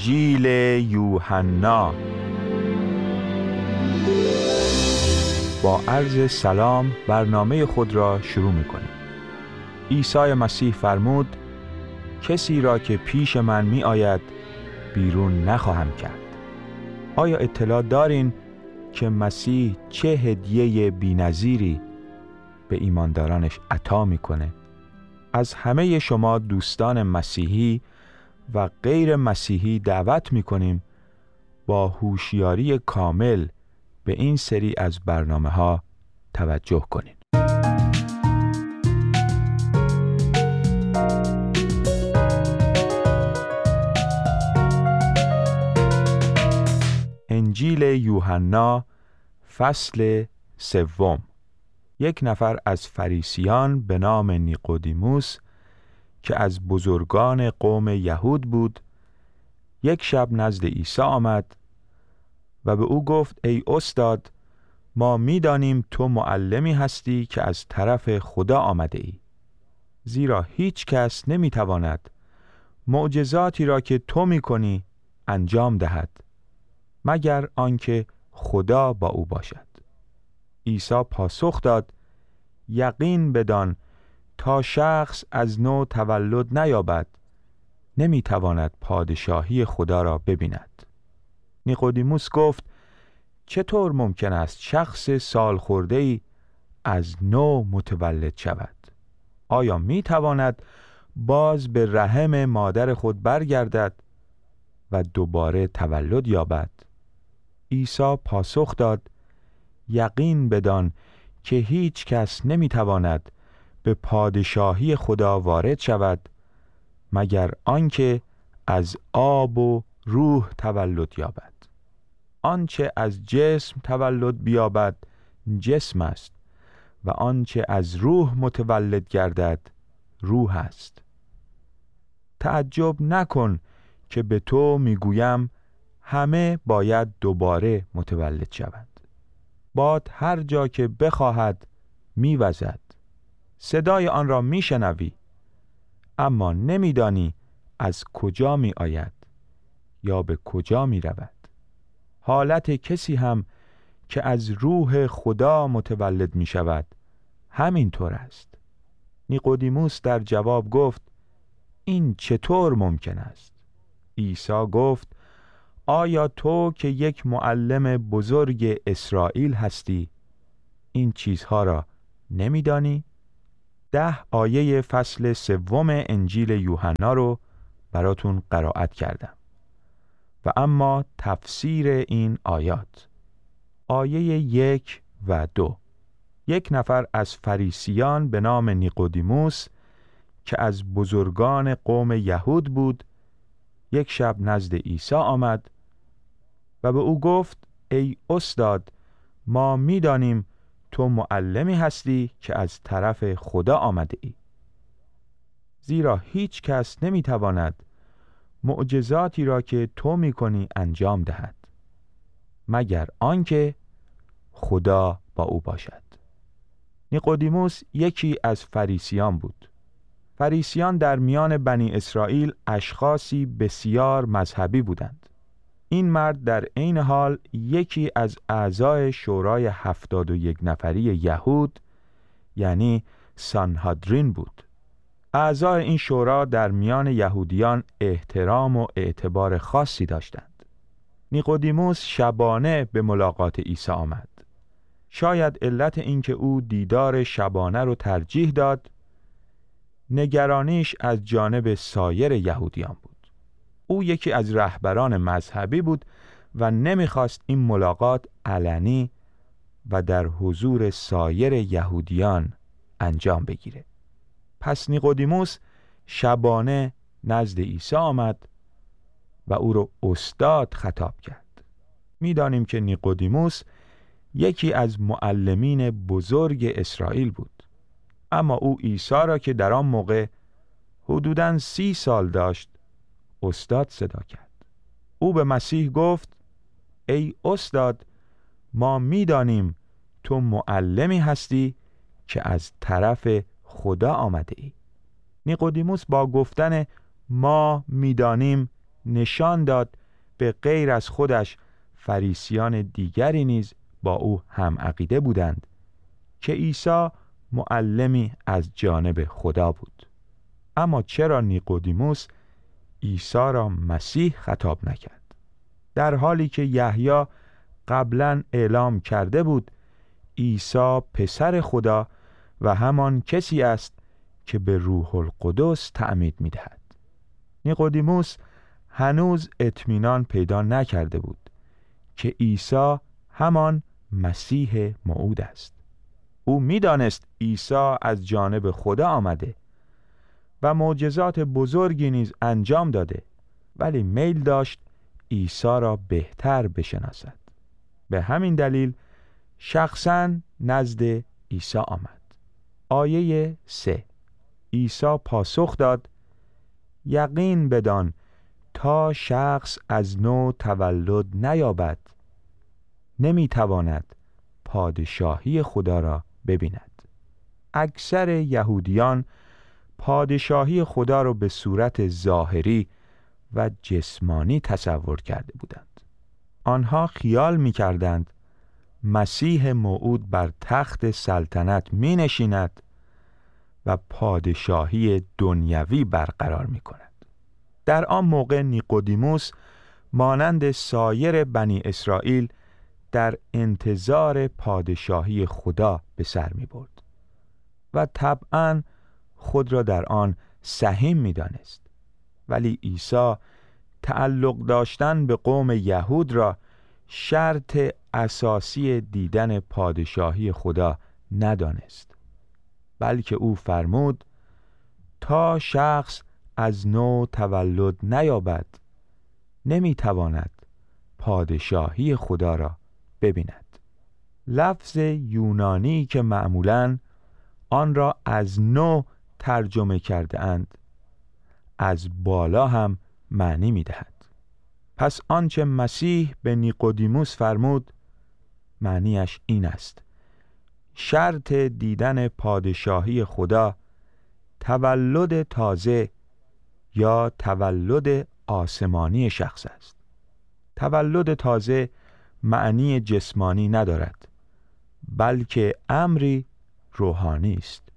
انجیل یوحنا. با عرض سلام برنامه خود را شروع می‌کنیم. عیسی مسیح فرمود کسی را که پیش من می آید بیرون نخواهم کرد. آیا اطلاع دارین که مسیح چه هدیه بی‌نظیری به ایماندارانش عطا میکنه؟ از همه شما دوستان مسیحی و غیر مسیحی دعوت میکنیم با هوشیاری کامل به این سری از برنامه‌ها توجه کنید. انجیل یوحنا فصل 3. یک نفر از فریسیان به نام نیقودیموس که از بزرگان قوم یهود بود یک شب نزد عیسی آمد و به او گفت ای استاد، ما می‌دانیم تو معلمی هستی که از طرف خدا آمده ای، زیرا هیچ کس نمی‌تواند معجزاتی را که تو می‌کنی انجام دهد مگر آنکه خدا با او باشد. عیسی پاسخ داد یقین بدان تا شخص از نو تولد نیابد نمیتواند پادشاهی خدا را ببیند. نیقودیموس گفت چطور ممکن است شخص سالخورده‌ای از نو متولد شود؟ آیا میتواند باز به رحم مادر خود برگردد و دوباره تولد یابد؟ عیسی پاسخ داد یقین بدان که هیچ کس نمیتواند به پادشاهی خدا وارد شود مگر آنکه از آب و روح تولد یابد. آنچه از جسم تولد بیابد جسم است و آنچه از روح متولد گردد روح است. تعجب نکن که به تو میگویم همه باید دوباره متولد شوند. باد هر جا که بخواهد میوزد، صدای آن را میشنوی اما نمیدانی از کجا می آید یا به کجا می رود. حالت کسی هم که از روح خدا متولد می شود همین طور است. نیقودیموس در جواب گفت این چطور ممکن است؟ عیسی گفت آیا تو که یک معلم بزرگ اسرائیل هستی این چیزها را نمیدانی؟ 10 آیه فصل 3 انجیل یوحنا رو براتون قرائت کردم و اما تفسیر این آیات. آیه 1 و 2. یک نفر از فریسیان به نام نیقودیموس که از بزرگان قوم یهود بود یک شب نزد عیسی آمد و به او گفت ای استاد، ما می‌دانیم تو معلمی هستی که از طرف خدا آمده ای، زیرا هیچ کس نمی‌تواند معجزاتی را که تو می‌کنی انجام دهد مگر آنکه خدا با او باشد. نیقودیموس یکی از فریسیان بود. فریسیان در میان بنی اسرائیل اشخاصی بسیار مذهبی بودند. این مرد در عین حال یکی از اعضای شورای 71 نفری یهود یعنی سانهادرین بود. اعضای این شورا در میان یهودیان احترام و اعتبار خاصی داشتند. نیقودیموس شبانه به ملاقات عیسی آمد. شاید علت این که او دیدار شبانه رو ترجیح داد نگرانیش از جانب سایر یهودیان بود. او یکی از رهبران مذهبی بود و نمیخواست این ملاقات علنی و در حضور سایر یهودیان انجام بگیره. پس نیقودیموس شبانه نزد عیسی آمد و او رو استاد خطاب کرد. میدانیم که نیقودیموس یکی از معلمین بزرگ اسرائیل بود، اما او عیسی را که در آن موقع حدوداً 30 سال داشت استاد صدا کرد. او به مسیح گفت ای استاد، ما می‌دانیم تو معلمی هستی که از طرف خدا آمده ای. نیقودیموس با گفتن ما می‌دانیم نشان داد به غیر از خودش فریسیان دیگری نیز با او هم عقیده بودند که عیسی معلمی از جانب خدا بود. اما چرا نیقودیموس عیسی را مسیح خطاب نکرد، در حالی که یحیی قبلا اعلام کرده بود عیسی پسر خدا و همان کسی است که به روح القدس تعمید می‌دهد؟ نیقودیموس هنوز اطمینان پیدا نکرده بود که عیسی همان مسیح موعود است. او می‌دانست عیسی از جانب خدا آمده و معجزات بزرگی نیز انجام داده، ولی میل داشت عیسی را بهتر بشناسد. به همین دلیل شخصاً نزد عیسی آمد. آیه 3: عیسی پاسخ داد: یقین بدان تا شخص از نو تولد نیابد نمیتواند پادشاهی خدا را ببیند. اکثر یهودیان پادشاهی خدا را به صورت ظاهری و جسمانی تصور کرده بودند. آنها خیال می‌کردند مسیح موعود بر تخت سلطنت می‌نشیند و پادشاهی دنیوی برقرار می‌کند. در آن موقع نیقودیموس مانند سایر بنی اسرائیل در انتظار پادشاهی خدا به سر می‌برد و طبعاً خود را در آن سهیم می‌دانست. ولی عیسی تعلق داشتن به قوم یهود را شرط اساسی دیدن پادشاهی خدا ندانست، بلکه او فرمود تا شخص از نو تولد نیابد نمیتواند پادشاهی خدا را ببیند. لفظ یونانی که معمولاً آن را از نو ترجمه کرده اند از بالا هم معنی می‌دهد. پس آنچه مسیح به نیقودیموس فرمود معنیش این است: شرط دیدن پادشاهی خدا تولد تازه یا تولد آسمانی شخص است. تولد تازه معنی جسمانی ندارد، بلکه امری روحانی است.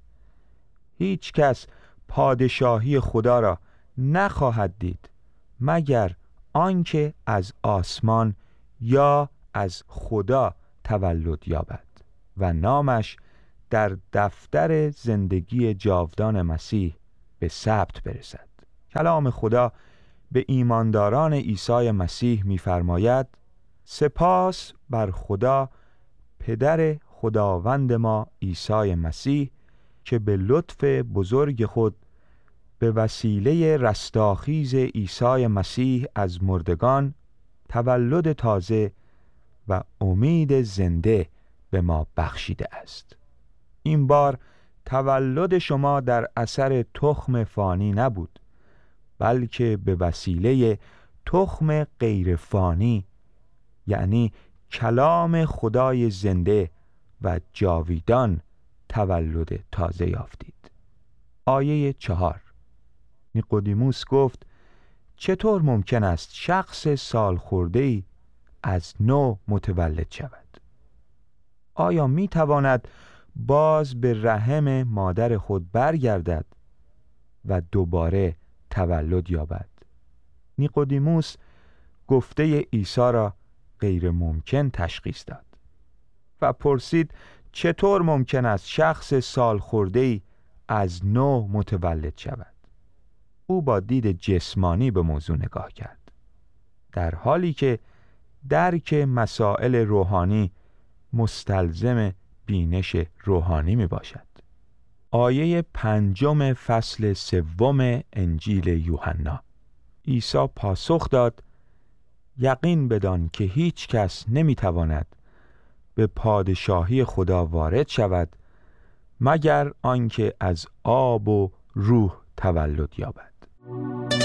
هیچ کس پادشاهی خدا را نخواهد دید مگر آنکه از آسمان یا از خدا تولد یابد و نامش در دفتر زندگی جاودان مسیح به ثبت برسد. کلام خدا به ایمانداران عیسی مسیح می‌فرماید: سپاس بر خدا پدر خداوند ما عیسی مسیح که به لطف بزرگ خود به وسیله رستاخیز عیسی مسیح از مردگان تولد تازه و امید زنده به ما بخشیده است. این بار تولد شما در اثر تخم فانی نبود، بلکه به وسیله تخم غیر فانی، یعنی کلام خدای زنده و جاویدان تولد تازه یافتید. آیه 4: نیقودیموس گفت: چطور ممکن است شخص سال خورده‌ای از نو متولد شود؟ آیا می تواند باز به رحم مادر خود برگردد و دوباره تولد یابد؟ نیقودیموس گفته عیسی را غیر ممکن تشخیص داد و پرسید چطور ممکن است شخص سال خورده‌ای از نو متولد شود؟ او با دید جسمانی به موضوع نگاه کرد، در حالی که درک مسائل روحانی مستلزم بینش روحانی می باشد. آیه 5 فصل 3 انجیل یوحنا: عیسی پاسخ داد: یقین بدان که هیچ کس نمی تواند به پادشاهی خدا وارد شود مگر آنکه از آب و روح تولد یابد.